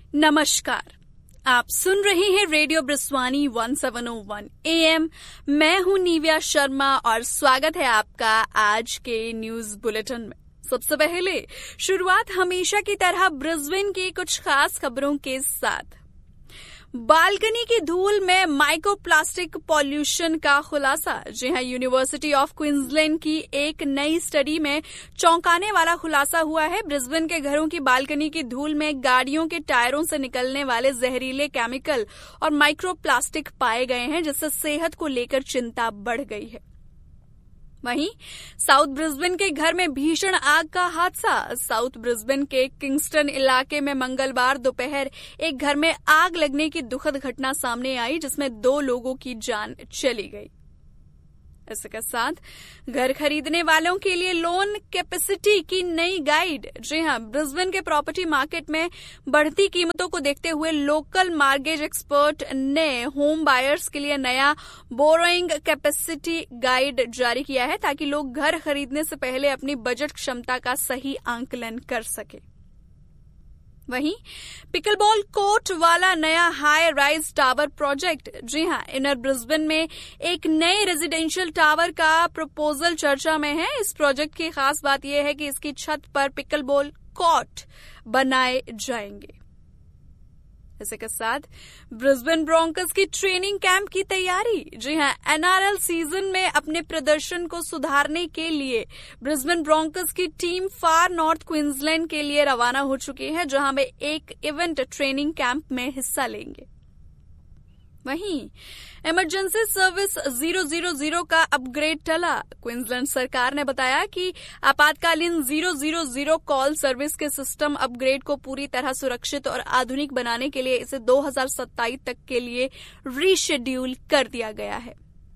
नमस्कार, आप सुन रहे हैं रेडियो ब्रिस्वानी 1701 AM। मैं हूं निव्या शर्मा और स्वागत है आपका आज के न्यूज बुलेटिन में। सबसे पहले शुरुआत हमेशा की तरह ब्रिस्बेन की कुछ खास खबरों के साथ। बालकनी की धूल में माइक्रोप्लास्टिक पॉल्यूशन का खुलासा। जी हां, यूनिवर्सिटी ऑफ क्वींसलैंड की एक नई स्टडी में चौंकाने वाला खुलासा हुआ है। ब्रिस्बेन के घरों की बालकनी की धूल में गाड़ियों के टायरों से निकलने वाले जहरीले केमिकल और माइक्रोप्लास्टिक पाए गए हैं, जिससे सेहत को लेकर चिंता बढ़ गई है। वहीं साउथ ब्रिस्बेन के घर में भीषण आग का हादसा। साउथ ब्रिस्बेन के किंगस्टन इलाके में मंगलवार दोपहर एक घर में आग लगने की दुखद घटना सामने आई, जिसमें 2 लोगों की जान चली गई। इसके साथ घर खरीदने वालों के लिए लोन कैपेसिटी की नई गाइड। जी हां, ब्रिस्बेन के प्रॉपर्टी मार्केट में बढ़ती कीमतों को देखते हुए लोकल मॉर्गेज एक्सपर्ट ने होम बायर्स के लिए नया बोरोइंग कैपेसिटी गाइड जारी किया है, ताकि लोग घर खरीदने से पहले अपनी बजट क्षमता का सही आंकलन कर सके। वहीं पिकलबॉल कोर्ट वाला नया हाई राइज टावर प्रोजेक्ट। जी हां, इनर ब्रिस्बेन में एक नए रेजिडेंशियल टावर का प्रपोजल चर्चा में है। इस प्रोजेक्ट की खास बात यह है कि इसकी छत पर पिकलबॉल कोर्ट बनाए जाएंगे। इसी के साथ ब्रिस्बेन ब्रोंकस की ट्रेनिंग कैंप की तैयारी। जी हां, एनआरएल सीजन में अपने प्रदर्शन को सुधारने के लिए ब्रिस्बेन ब्रोंकस की टीम फार नॉर्थ क्वींसलैंड के लिए रवाना हो चुकी है, जहां वे एक इवेंट ट्रेनिंग कैंप में हिस्सा लेंगे। वहीं इमरजेंसी सर्विस 000 का अपग्रेड टला। क्वींसलैंड सरकार ने बताया कि आपातकालीन 000 कॉल सर्विस के सिस्टम अपग्रेड को पूरी तरह सुरक्षित और आधुनिक बनाने के लिए इसे 2027 तक के लिए रीशेड्यूल कर दिया गया है।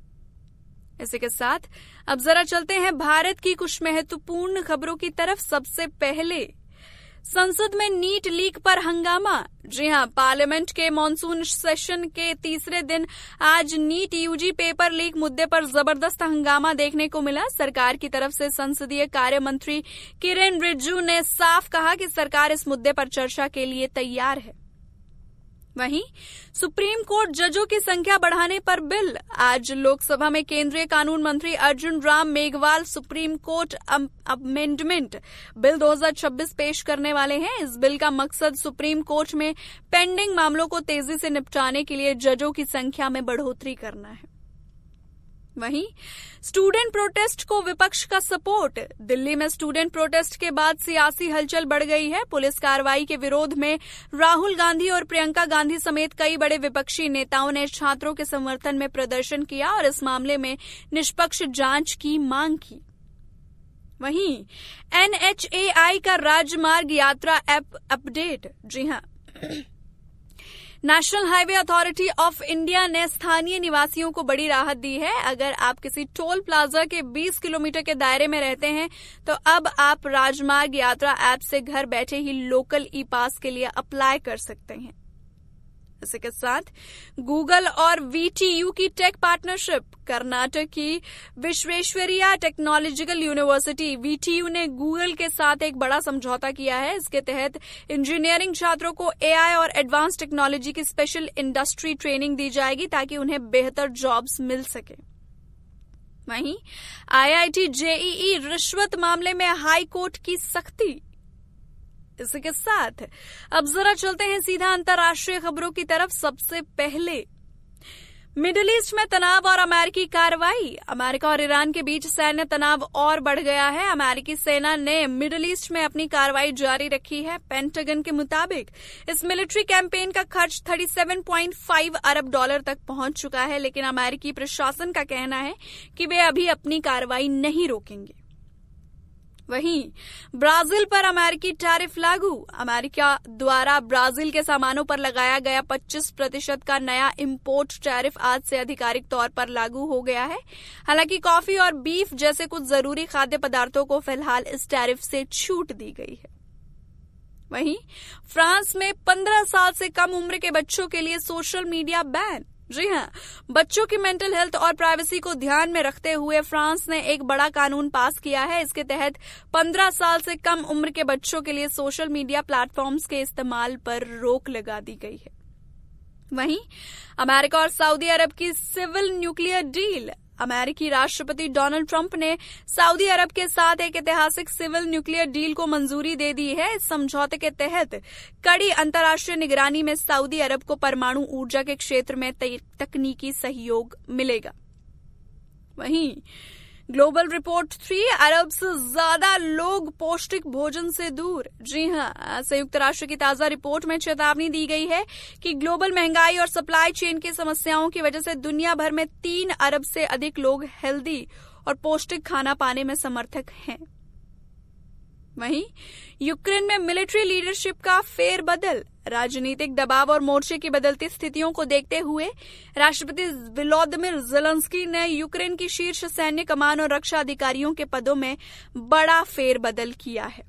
इसी के साथ अब जरा चलते हैं भारत की कुछ महत्वपूर्ण खबरों की तरफ। सबसे पहले संसद में नीट लीक पर हंगामा। जी हां, पार्लियामेंट के मॉनसून सेशन के तीसरे दिन आज नीट यूजी पेपर लीक मुद्दे पर जबरदस्त हंगामा देखने को मिला। सरकार की तरफ से संसदीय कार्य मंत्री किरेन रिजिजू ने साफ कहा कि सरकार इस मुद्दे पर चर्चा के लिए तैयार है। वहीं सुप्रीम कोर्ट जजों की संख्या बढ़ाने पर बिल। आज लोकसभा में केंद्रीय कानून मंत्री Arjun Ram Meghwal supreme court amendment bill 2026 पेश करने वाले हैं। इस बिल का मकसद सुप्रीम कोर्ट में पेंडिंग मामलों को तेजी से निपटाने के लिए जजों की संख्या में बढ़ोतरी करना है। वहीं स्टूडेंट प्रोटेस्ट को विपक्ष का सपोर्ट। दिल्ली में स्टूडेंट प्रोटेस्ट के बाद सियासी हलचल बढ़ गई है। पुलिस कार्रवाई के विरोध में राहुल गांधी और प्रियंका गांधी समेत कई बड़े विपक्षी नेताओं ने छात्रों के समर्थन में प्रदर्शन किया और इस मामले में निष्पक्ष जांच की मांग की। वहीं NHAI का राजमार्ग यात्रा ऐप अपडेट। जी हां, national highway authority of India ने स्थानीय निवासियों को बड़ी राहत दी है। अगर आप किसी टोल प्लाजा के 20 किलोमीटर के दायरे में रहते हैं तो अब आप राजमार्ग यात्रा ऐप से घर बैठे ही लोकल ई पास के लिए अप्लाई कर सकते हैं। इसी के साथ गूगल और VTU की टेक पार्टनरशिप। कर्नाटक की विश्वेश्वरैया टेक्नोलॉजिकल यूनिवर्सिटी VTU ने गूगल के साथ एक बड़ा समझौता किया है। इसके तहत इंजीनियरिंग छात्रों को AI और एडवांस टेक्नोलॉजी की स्पेशल इंडस्ट्री ट्रेनिंग दी जाएगी, ताकि उन्हें बेहतर जॉब्स मिल सके। वहीं IIT JEE रिश्वत मामले में हाई कोर्ट की सख्ती। इसी के साथ अब जरा चलते हैं सीधा अंतर्राष्ट्रीय खबरों की तरफ। सबसे पहले मिडिल ईस्ट में तनाव और अमेरिकी कार्रवाई। अमेरिका और ईरान के बीच सैन्य तनाव और बढ़ गया है। अमेरिकी सेना ने मिडिल ईस्ट में अपनी कार्रवाई जारी रखी है। पेंटागन के मुताबिक इस मिलिट्री कैंपेन का खर्च $37.5 अरब तक पहुंच चुका है, लेकिन अमेरिकी प्रशासन का कहना है कि वे अभी अपनी कार्रवाई नहीं रोकेंगे। वहीं ब्राजील पर अमेरिकी टैरिफ लागू। अमेरिका द्वारा ब्राजील के सामानों पर लगाया गया 25% का नया इंपोर्ट टैरिफ आज से आधिकारिक तौर पर लागू हो गया है। हालांकि कॉफी और बीफ जैसे कुछ जरूरी खाद्य पदार्थों को फिलहाल इस टैरिफ से छूट दी गई है। वहीं फ्रांस में 15 साल से कम उम्र के बच्चों के लिए सोशल मीडिया बैन। जी हाँ, बच्चों की मेंटल हेल्थ और प्राइवेसी को ध्यान में रखते हुए फ्रांस ने एक बड़ा कानून पास किया है। इसके तहत 15 साल से कम उम्र के बच्चों के लिए सोशल मीडिया प्लेटफॉर्म्स के इस्तेमाल पर रोक लगा दी गई है। वहीं अमेरिका और सऊदी अरब की सिविल न्यूक्लियर डील। अमेरिकी राष्ट्रपति डोनाल्ड ट्रंप ने सऊदी अरब के साथ एक ऐतिहासिक सिविल न्यूक्लियर डील को मंजूरी दे दी है। इस समझौते के तहत कड़ी अंतर्राष्ट्रीय निगरानी में सऊदी अरब को परमाणु ऊर्जा के क्षेत्र में तकनीकी सहयोग मिलेगा। वहीं ग्लोबल रिपोर्ट 3 अरब से ज्यादा लोग पौष्टिक भोजन से दूर। जी हाँ, संयुक्त राष्ट्र की ताजा रिपोर्ट में चेतावनी दी गई है कि ग्लोबल महंगाई और सप्लाई चेन की समस्याओं की वजह से दुनिया भर में 3 अरब से अधिक लोग हेल्दी और पौष्टिक खाना पाने में समर्थक हैं। वहीं यूक्रेन में मिलिट्री लीडरशिप का फेरबदल। राजनीतिक दबाव और मोर्चे की बदलती स्थितियों को देखते हुए राष्ट्रपति वोलोदिमीर ज़ेलेंस्की ने यूक्रेन की शीर्ष सैन्य कमान और रक्षा अधिकारियों के पदों में बड़ा फेरबदल किया है।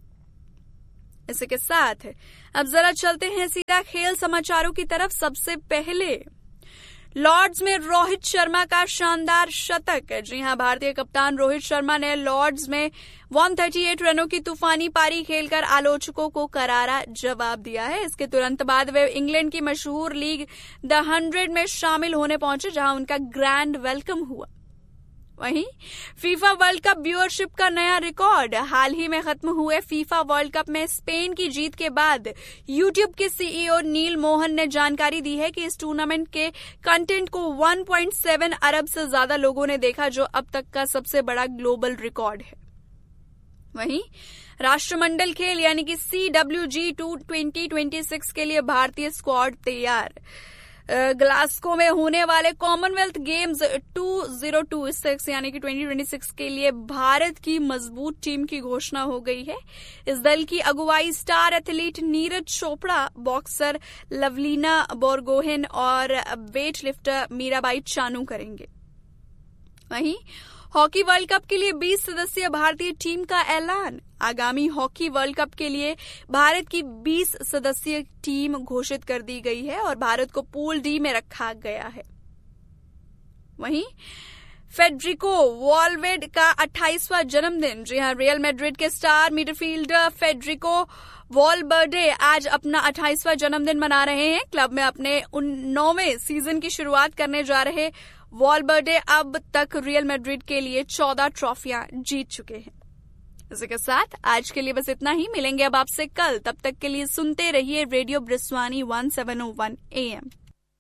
इसी के साथ अब जरा चलते हैं सीधा खेल समाचारों की तरफ। सबसे पहले लॉर्ड्स में रोहित शर्मा का शानदार शतक। जी हां, भारतीय कप्तान रोहित शर्मा ने लॉर्ड्स में 138 रनों की तूफानी पारी खेलकर आलोचकों को करारा जवाब दिया है। इसके तुरंत बाद वे इंग्लैंड की मशहूर लीग द 100 में शामिल होने पहुंचे, जहां उनका ग्रैंड वेलकम हुआ। वहीं फीफा वर्ल्ड कप व्यूअरशिप का नया रिकॉर्ड। हाल ही में खत्म हुए फीफा वर्ल्ड कप में स्पेन की जीत के बाद यूट्यूब के सीईओ नील मोहन ने जानकारी दी है कि इस टूर्नामेंट के कंटेंट को 1.7 अरब से ज्यादा लोगों ने देखा, जो अब तक का सबसे बड़ा ग्लोबल रिकॉर्ड है। वहीं राष्ट्रमंडल खेल यानी कि CWG2 2026 के लिए भारतीय स्क्वाड तैयार। ग्लास्को में होने वाले कॉमनवेल्थ गेम्स 2026 यानी कि 2026 के लिए भारत की मजबूत टीम की घोषणा हो गई है। इस दल की अगुवाई star athlete Neeraj Chopra, boxer Lovlina Borgohain और वेट लिफ्टर मीराबाई चानू करेंगे। वहीं हॉकी वर्ल्ड कप के लिए 20 सदस्यीय भारतीय टीम का ऐलान। आगामी हॉकी वर्ल्ड कप के लिए भारत की 20 सदस्यीय टीम घोषित कर दी गई है और भारत को पूल डी में रखा गया है। वहीं फेडरिको वॉलवेड का 28वां जन्मदिन। जी हां, रियल मैड्रिड के स्टार मिडफील्डर फेडरिको वॉलवर्डे आज अपना 28वां जन्मदिन मना रहे हैं। क्लब में अपने 9वें सीजन की शुरुआत करने जा रहे वॉलवर्डे अब तक रियल मैड्रिड के लिए 14 ट्रॉफियां जीत चुके हैं। इसी के साथ आज के लिए बस इतना ही। मिलेंगे अब आपसे कल, तब तक के लिए सुनते रहिए रेडियो ब्रिस्वानी 1701 AM।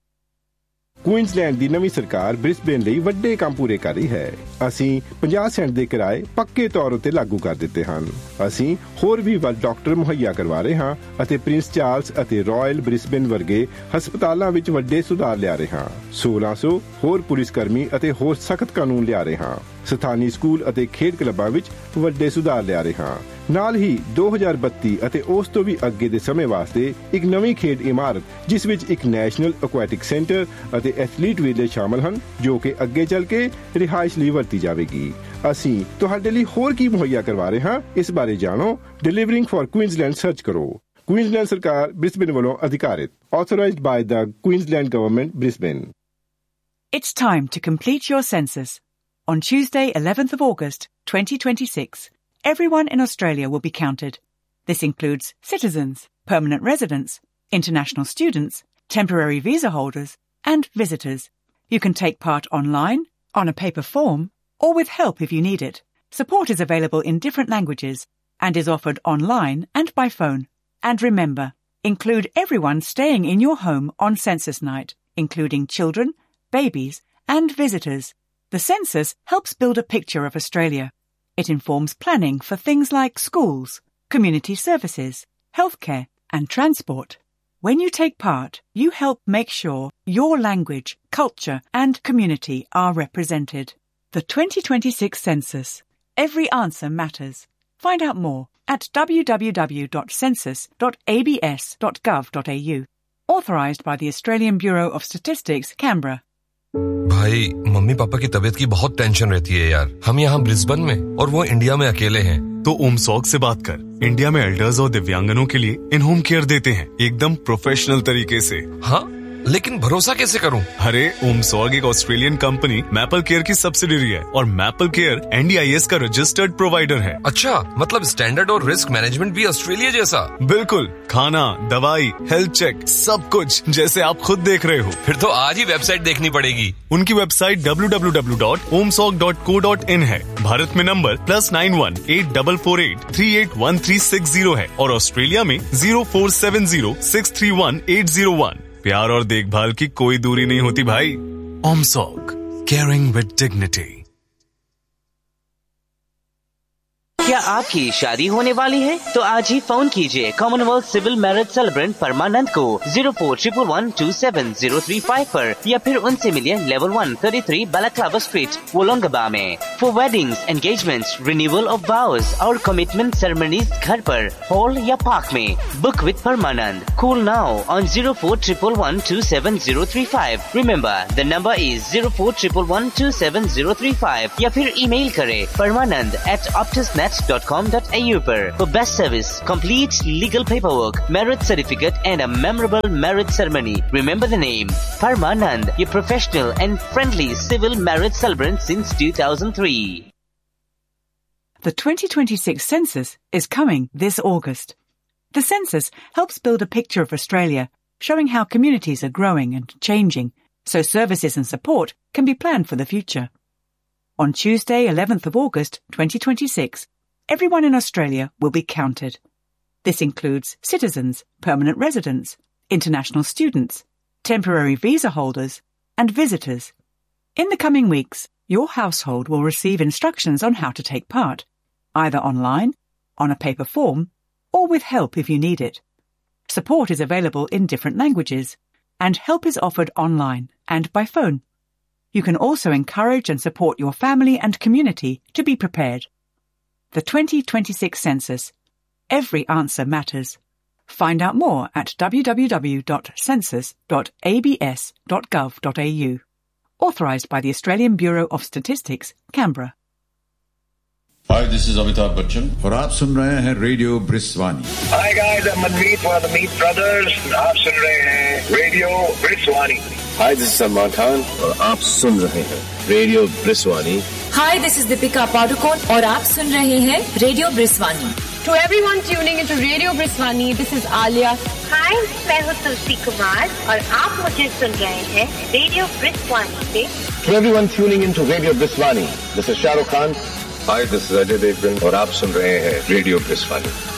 ਕੁਈਨਜ਼ਲੈਂਡ ਦੀ ਨਵੀਂ ਸਰਕਾਰ ਬ੍ਰਿਸਬੇਨ ਲਈ ਵੱਡੇ ਕੰਮ ਪੂਰੇ ਕਰ ਰਹੀ ਹੈ। ਅਸੀਂ 50 ਸੈਂਟ ਦੇ ਕਿਰਾਏ ਪੱਕੇ ਤੌਰ ਉੱਤੇ ਲਾਗੂ ਕਰ ਦਿੱਤੇ ਹਨ। ਅਸੀਂ ਹੋਰ ਵੀ ਵੱਧ ਡਾਕਟਰ ਮੁਹੱਈਆ ਕਰਵਾ ਰਹੇ ਹਾਂ ਅਤੇ ਪ੍ਰਿੰਸ ਚਾਰਲਸ ਅਤੇ ਰਾਇਲ ਬ੍ਰਿਸਬੇਨ ਵਰਗੇ ਹਸਪਤਾਲਾਂ ਵਿੱਚ ਵੱਡੇ ਸੁਧਾਰ ਲਿਆ ਰਹੇ ਹਾਂ। 1600 ਹੋਰ ਪੁਲਿਸ ਕਰਮੀ ਅਤੇ ਹੋਰ ਸਖਤ ਕਾਨੂੰਨ ਲਿਆ ਰਹੇ ਹਾਂ। ਸਥਾਨੀ ਸਕੂਲ ਅਤੇ ਖੇਡ ਕਲੱਬਾਂ ਵਿੱਚ ਵੱਡੇ ਸੁਧਾਰ ਲਿਆ ਰਹੇ ਹਾਂ। ਨਾਲ ਹੀ 2032 ਅਤੇ ਉਸ ਤੋਂ ਵੀ ਅੱਗੇ ਦੇ ਸਮੇਂ ਵਾਸਤੇ ਇੱਕ ਨਵੀਂ ਖੇਡ ਇਮਾਰਤ, ਜਿਸ ਵਿੱਚ ਇੱਕ ਨੈਸ਼ਨਲ ਐਕੁਐਟਿਕ ਸੈਂਟਰ ਅਤੇ ਐਥਲੀਟ ਵਿਲੇਜ ਸ਼ਾਮਲ ਹਨ, ਜੋ ਕਿ ਅੱਗੇ ਚੱਲ ਕੇ ਰਿਹਾਇਸ਼ ਲਈ ਵਰਤੀ ਜਾਵੇਗੀ। ਅਸੀਂ ਤੁਹਾਡੇ ਲਈ ਹੋਰ ਕੀ ਮੁਹੱਈਆ ਕਰਵਾ ਰਹੇ ਹਾਂ, ਇਸ ਬਾਰੇ ਜਾਣੋ। ਡਿਲੀਵਰਿੰਗ ਫॉर ਕੁਈਨਜ਼ਲੈਂਡ ਸਰਚ ਕਰੋ। ਕੁਈਨਜ਼ਲੈਂਡ ਸਰਕਾਰ ਬ੍ਰਿਸਬੇਨ ਵੱਲੋਂ ਅਧਿਕਾਰਿਤ, authorized by the Queensland Government, Brisbane. It's time to complete your census. On Tuesday, 11th of August, 2026, everyone in Australia will be counted. This includes citizens, permanent residents, international students, temporary visa holders, and visitors. You can take part online, on a paper form, or with help if you need it. Support is available in different languages and is offered online and by phone. And remember, include everyone staying in your home on census night, including children, babies, and visitors. The census helps build a picture of Australia. It informs planning for things like schools, community services, healthcare, and transport. When you take part, you help make sure your language, culture, and community are represented. The 2026 Census. Every answer matters. Find out more at www.census.abs.gov.au. Authorised by the Australian Bureau of Statistics, Canberra. भाई, mummy papa की तबीयत की बहुत tension रहती है यार। हम यहाँ ब्रिस्बेन में और वो इंडिया में अकेले हैं। तो उमसॉक से बात कर। इंडिया में एल्डर्स और दिव्यांगनों के लिए इन होम केयर देते हैं, एकदम प्रोफेशनल तरीके से। हाँ, लेकिन भरोसा कैसे करूं? अरे ओमसॉग एक ऑस्ट्रेलियन कंपनी मैपल केयर की सब्सिडियरी है और मैपल केयर NDIS का रजिस्टर्ड प्रोवाइडर है। अच्छा, मतलब स्टैंडर्ड और रिस्क मैनेजमेंट भी ऑस्ट्रेलिया जैसा? बिल्कुल, खाना, दवाई, हेल्थ चेक, सब कुछ जैसे आप खुद देख रहे हो। फिर तो आज ही वेबसाइट देखनी पड़ेगी। उनकी वेबसाइट www.omsog.co.in है। भारत में नंबर +91 8448 381360 है और ऑस्ट्रेलिया में 0470 631 801। प्यार और देखभाल की कोई दूरी नहीं होती भाई। ओमसॉग, केयरिंग विद डिग्निटी। क्या आपकी शादी होने वाली है? तो आज ही फोन कीजिए कॉमनवेल्थ सिविल मैरिज सेलिब्रेंट परमानंद को 0411127035 पर या फिर उनसे मिलिए लेवल 1 33 बैलाक्लावा स्ट्रीट वोलोंगबा में। For weddings, engagements, renewal of वाउज और कमिटमेंट सेरेमनीज घर पर, हॉल या पार्क में। Book with Parmanand. Call now on 0411127035। Remember the number is 0411127035 या फिर ईमेल करें permanand@optusnet.com.au पर। For best service, complete legal paperwork, marriage certificate and a memorable marriage ceremony. Remember the name, Parmanand, your professional and friendly civil marriage celebrant since 2003. The 2026 census is coming this August. The census helps build a picture of Australia, showing how communities are growing and changing, so services and support can be planned for the future. On Tuesday, 11th of August, 2026, everyone in Australia will be counted. This includes citizens, permanent residents, international students, temporary visa holders, and visitors. In the coming weeks, your household will receive instructions on how to take part, either online, on a paper form, or with help if you need it. Support is available in different languages, and help is offered online and by phone. You can also encourage and support your family and community to be prepared. The 2026 census. Every answer matters. Find out more at www.census.abs.gov.au. Authorised by the Australian Bureau of Statistics, Canberra. Hi, this is Amitabh Bachchan और आप सुन रहे हैं radio ब्रिस्वानी। Hi guys, I'm Manmeet, one of the Meet Brothers. आप सुन रहे हैं radio ब्रिस्वानी। Hi, this is Salman Khan और आप सुन रहे हैं radio ब्रिस्वानी। Hi, this is Deepika Padukone और आप सुन रहे हैं radio ब्रिस्वानी। To everyone tuning into Radio Briswani, this is Alia. Hi, मैं हूँ तुलसी कुमार और आप मुझे सुन रहे हैं रेडियो ब्रिस्वानी से। To everyone tuning into Radio Briswani, this is Shah Rukh Khan. Hi, this is Ajay Devgan और आप सुन रहे हैं रेडियो ब्रिस्वानी।